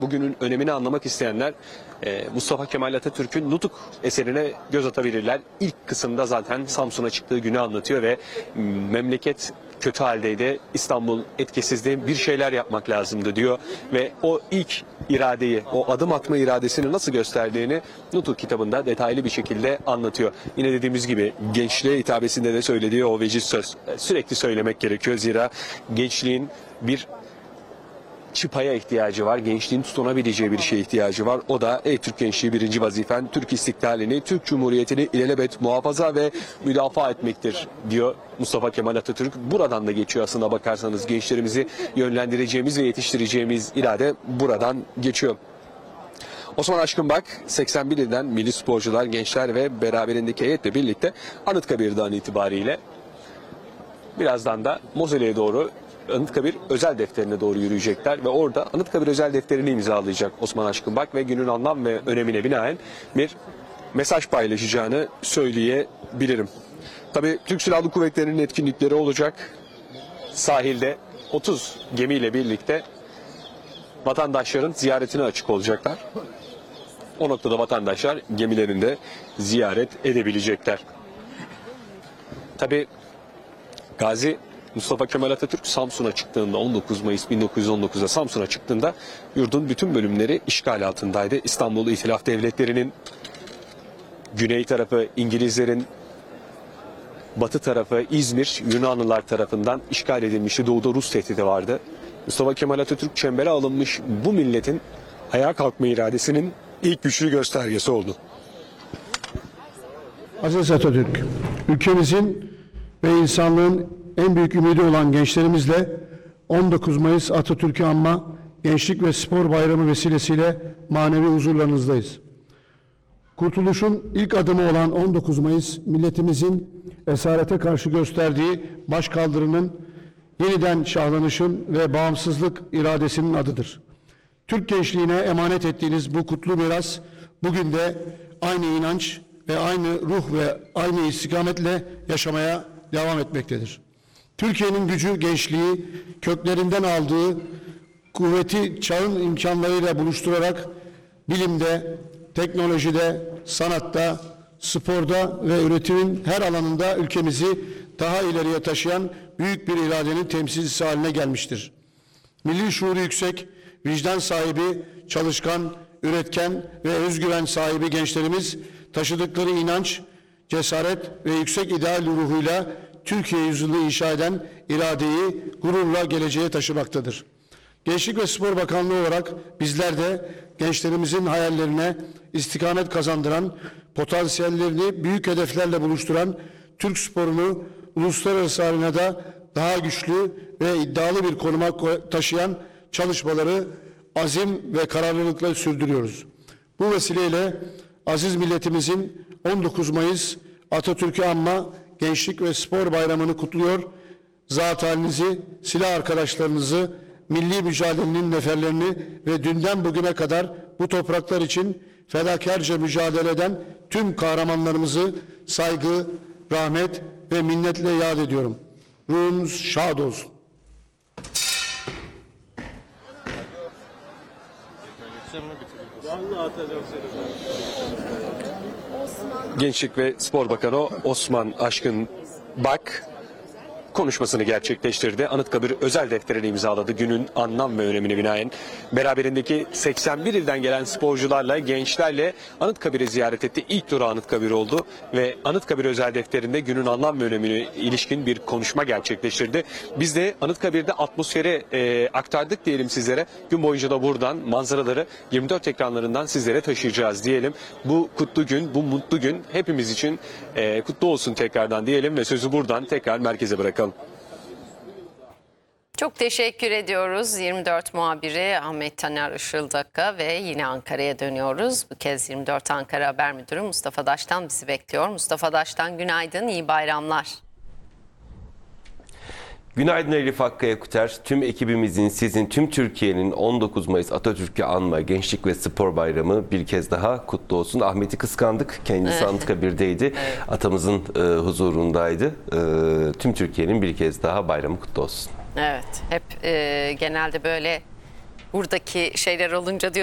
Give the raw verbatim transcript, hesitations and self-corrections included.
Bugünün önemini anlamak isteyenler e, Mustafa Kemal Atatürk'ün Nutuk eserine göz atabilirler. İlk kısımda zaten Samsun'a çıktığı günü anlatıyor ve memleket kötü haldeydi. İstanbul etkisizdi. Bir şeyler yapmak lazımdı diyor ve o ilk iradeyi, o adım atma iradesini nasıl gösterdiğini Nutuk kitabında detaylı bir şekilde anlatıyor. Yine dediğimiz gibi gençliğe hitabesinde de söylediği o veciz söz sürekli söylemek gerekiyor. Zira gençliğin bir çıpaya ihtiyacı var. Gençliğin tutunabileceği bir şeye ihtiyacı var. O da ey Türk gençliği birinci vazifen Türk istiklalini, Türk Cumhuriyeti'ni ilelebet muhafaza ve müdafaa etmektir diyor Mustafa Kemal Atatürk. Buradan da geçiyor aslında bakarsanız gençlerimizi yönlendireceğimiz ve yetiştireceğimiz irade buradan geçiyor. Osman Aşkınbak seksen bir ilden milli sporcular, gençler ve beraberindeki heyetle birlikte Anıtkabir'den itibariyle birazdan da Mozel'e doğru Anıtkabir özel defterine doğru yürüyecekler ve orada Anıtkabir özel defterini imzalayacak Osman Aşkınbak ve günün anlam ve önemine binaen bir mesaj paylaşacağını söyleyebilirim. Tabii Türk Silahlı Kuvvetleri'nin etkinlikleri olacak. Sahilde otuz gemiyle birlikte vatandaşların ziyaretine açık olacaklar. O noktada vatandaşlar gemilerinde ziyaret edebilecekler. Tabii Gazi Mustafa Kemal Atatürk Samsun'a çıktığında on dokuz Mayıs bin dokuz yüz on dokuz'da Samsun'a çıktığında yurdun bütün bölümleri işgal altındaydı. İstanbul İtilaf Devletleri'nin güney tarafı İngilizlerin, batı tarafı İzmir Yunanlılar tarafından işgal edilmişti. Doğuda Rus tehdidi vardı. Mustafa Kemal Atatürk çembere alınmış bu milletin ayağa kalkma iradesinin ilk güçlü göstergesi oldu. Aziz Atatürk, ülkemizin ve insanlığın en büyük ümidi olan gençlerimizle on dokuz Mayıs Atatürk'ü anma Gençlik ve Spor Bayramı vesilesiyle manevi huzurlarınızdayız. Kurtuluşun ilk adımı olan on dokuz Mayıs milletimizin esarete karşı gösterdiği başkaldırının yeniden şahlanışın ve bağımsızlık iradesinin adıdır. Türk gençliğine emanet ettiğiniz bu kutlu miras bugün de aynı inanç ve aynı ruh ve aynı istikametle yaşamaya devam etmektedir. Türkiye'nin gücü gençliği köklerinden aldığı kuvveti çağın imkanlarıyla buluşturarak bilimde, teknolojide, sanatta, sporda ve üretimin her alanında ülkemizi daha ileriye taşıyan büyük bir iradenin temsilcisi haline gelmiştir. Milli şuuru yüksek, vicdan sahibi, çalışkan, üretken ve özgüven sahibi gençlerimiz taşıdıkları inanç, cesaret ve yüksek ideal ruhuyla Türkiye yüzyılı inşa eden iradeyi gururla geleceğe taşımaktadır. Gençlik ve Spor Bakanlığı olarak bizler de gençlerimizin hayallerine istikamet kazandıran, potansiyellerini büyük hedeflerle buluşturan Türk sporunu uluslararası arenada daha güçlü ve iddialı bir konuma taşıyan çalışmaları azim ve kararlılıkla sürdürüyoruz. Bu vesileyle aziz milletimizin on dokuz Mayıs Atatürk'ü anma Gençlik ve Spor Bayramı'nı kutluyor. Zat halinizi, silah arkadaşlarınızı, milli mücadelenin neferlerini ve dünden bugüne kadar bu topraklar için fedakarca mücadele eden tüm kahramanlarımızı saygı, rahmet ve minnetle yad ediyorum. Ruhunuz şad olsun. Gençlik ve Spor Bakanı Osman Aşkınbak konuşmasını gerçekleştirdi. Anıtkabir özel defterini imzaladı. Günün anlam ve önemine binaen beraberindeki seksen bir ilden gelen sporcularla, gençlerle Anıtkabir'i ziyaret etti. İlk durağı Anıtkabir oldu ve Anıtkabir özel defterinde günün anlam ve önemine ilişkin bir konuşma gerçekleştirdi. Biz de Anıtkabir'de atmosferi e, aktardık diyelim sizlere. Gün boyunca da buradan manzaraları yirmi dört ekranlarından sizlere taşıyacağız diyelim. Bu kutlu gün, bu mutlu gün hepimiz için e, kutlu olsun tekrardan diyelim ve sözü buradan tekrar merkeze bırakalım. Çok teşekkür ediyoruz yirmi dört muhabiri Ahmet Taner Işıldak'a ve yine Ankara'ya dönüyoruz. Bu kez yirmi dört Ankara Haber Müdürü Mustafa Daş'tan bizi bekliyor. Mustafa Daş'tan günaydın, iyi bayramlar. Günaydın Elif Hakkaya Kuter. Tüm ekibimizin, sizin, tüm Türkiye'nin on dokuz Mayıs Atatürk'ü anma Gençlik ve Spor Bayramı bir kez daha kutlu olsun. Ahmet'i kıskandık. Kendisi evet. Anıtkabir'deydi. Evet. Atamızın e, huzurundaydı. E, tüm Türkiye'nin bir kez daha bayramı kutlu olsun. Evet. Hep e, genelde böyle buradaki şeyler olunca diyor